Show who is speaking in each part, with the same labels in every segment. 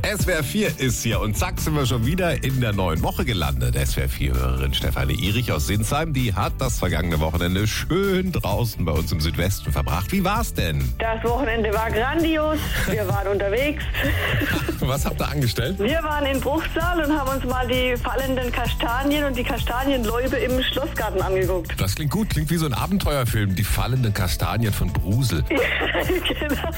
Speaker 1: SWR 4 ist hier und zack sind wir schon wieder in der neuen Woche gelandet. SWR 4-Hörerin Stefanie Irich aus Sinsheim, die hat das vergangene Wochenende schön draußen bei uns im Südwesten verbracht. Wie war's denn?
Speaker 2: Das Wochenende war grandios. Wir waren unterwegs.
Speaker 1: Was habt ihr angestellt?
Speaker 2: Wir waren in Bruchsal und haben uns mal die fallenden Kastanien und die Kastanienläube im Schlossgarten angeguckt.
Speaker 1: Das klingt gut, klingt wie so ein Abenteuerfilm. Die fallenden Kastanien von Brusel.
Speaker 2: Genau.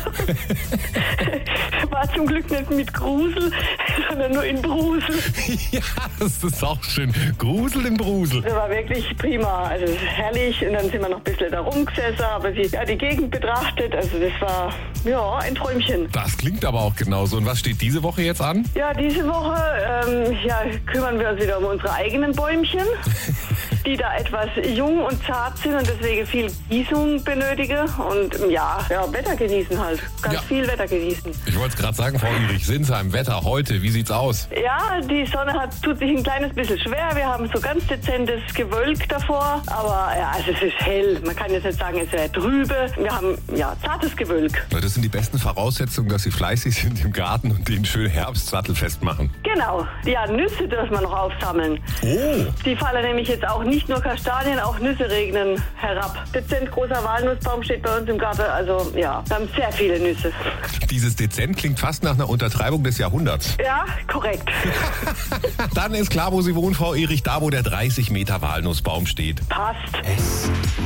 Speaker 2: War zum Glück nicht mit Grusel, sondern nur in Brusel.
Speaker 1: Ja, das ist auch schön. Grusel im Brusel.
Speaker 2: Das war wirklich prima. Also es ist herrlich. Und dann sind wir noch ein bisschen da rumgesessen, aber die Gegend betrachtet. Also das war ein Träumchen.
Speaker 1: Das klingt aber auch genauso. Und was steht diese Woche jetzt an?
Speaker 2: Ja, diese Woche kümmern wir uns wieder um unsere eigenen Bäumchen, die da etwas jung und zart sind und deswegen viel Gießung benötigen. Und Wetter genießen halt. Ganz viel Wetter genießen.
Speaker 1: Ich wollte es gerade sagen, Frau Irich, Sinsheim, Wetter heute, wie sieht's aus?
Speaker 2: Ja, die Sonne tut sich ein kleines bisschen schwer. Wir haben so ganz dezentes Gewölk davor. Aber es ist hell. Man kann jetzt nicht sagen, es wäre trübe. Wir haben zartes Gewölk.
Speaker 1: Das sind die besten Voraussetzungen, dass Sie fleißig sind im Garten und den schönen Herbst sattelfest machen.
Speaker 2: Genau. Ja, Nüsse dürfen wir noch aufsammeln.
Speaker 1: Oh!
Speaker 2: Die fallen nämlich jetzt auch nicht nur Kastanien, auch Nüsse regnen herab. Dezent großer Walnussbaum steht bei uns im Garten. Also wir haben sehr viele Nüsse.
Speaker 1: Dieses dezent klingt fast nach einer Untertreibung des Jahrhunderts.
Speaker 2: Ja, korrekt.
Speaker 1: Dann ist klar, wo Sie wohnen, Frau Irich, da wo der 30 Meter Walnussbaum steht.
Speaker 2: Passt.